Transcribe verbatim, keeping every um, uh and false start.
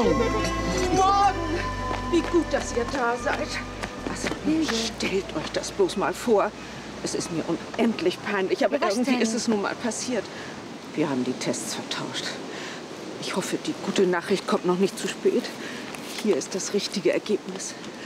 Morgen. Morgen! Wie gut, dass ihr da seid. Also, stellt euch das bloß mal vor. Es ist mir unendlich peinlich, aber Was irgendwie denn? ist es nun mal passiert. Wir haben die Tests vertauscht. Ich hoffe, die gute Nachricht kommt noch nicht zu spät. Hier ist das richtige Ergebnis.